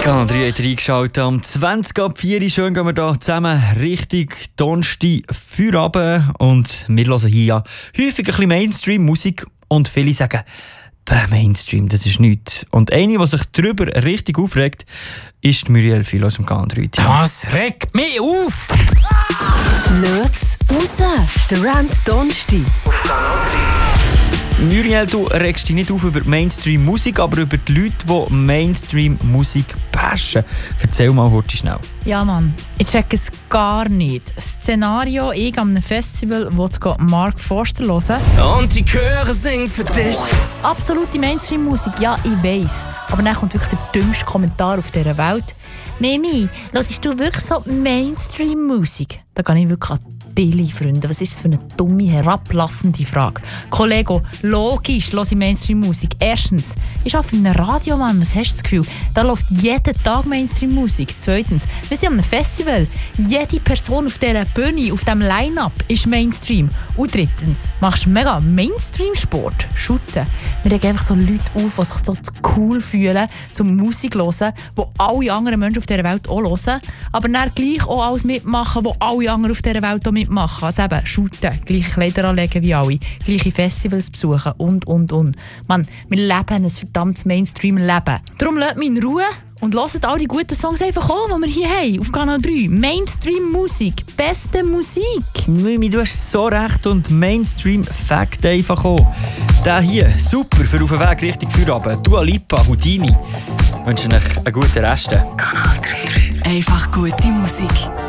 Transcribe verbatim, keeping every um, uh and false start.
Kanal drei hat reingeschaltet. Am zwanzig ab vier schön gehen wir hier zusammen Richtung Donnerstag Feierabend. Und wir hören hier ja häufig ein bisschen Mainstream-Musik. Und viele sagen, Mainstream, das ist nichts. Und eine, die sich darüber richtig aufregt, ist Muriel Phil aus dem Kanal drei. Das regt mich auf! Löt's raus! Der Rant Donnerstag. Muriel, du regst dich nicht auf über Mainstream-Musik, aber über die Leute, die Mainstream-Musik bashen. Erzähl mal kurz schnell. Ja, Mann, ich check es gar nicht. Szenario, ich an einem Festival, wo du Mark Forster hören. Und die Chöre singen für dich. Absolute Mainstream-Musik, ja, ich weiss. Aber dann kommt wirklich der dümmste Kommentar auf dieser Welt. Mimi, hörst du wirklich so Mainstream-Musik? Da kann ich wirklich an Deli, Freunde. Was ist das für eine dumme, herablassende Frage? Kollego, logisch höre ich Mainstream-Musik. Erstens, ich arbeite in einem Radio, Mann. Was hast du das Gefühl? Da läuft jeden Tag Mainstream-Musik. Zweitens, wir sind an einem Festival. Jede Person auf dieser Bühne, auf diesem Line-Up ist Mainstream. Und drittens, machst du mega Mainstream-Sport. Shooten. Wir regen einfach so Leute auf, die sich so cool fühlen, zum Musik zu hören, die alle anderen Menschen auf dieser Welt auch hören, aber dann gleich auch alles mitmachen, wo alle anderen auf dieser Welt auch mitmachen. Also eben, shooten, gleiche Kleider anlegen wie alle, gleiche Festivals besuchen und, und, und. Mann, wir leben ein verdammtes Mainstream-Leben. Darum lasst mich in Ruhe und hört all die guten Songs einfach an, die wir hier haben, auf Kanal drei. Mainstream-Musik, beste Musik. Mimi, du hast so recht und Mainstream-Fact einfach auch. Der hier, super für auf den Weg Richtung Feierabend. Dua Lipa, Houdini. Ich wünsche euch einen guten Rest. Einfach gute Musik.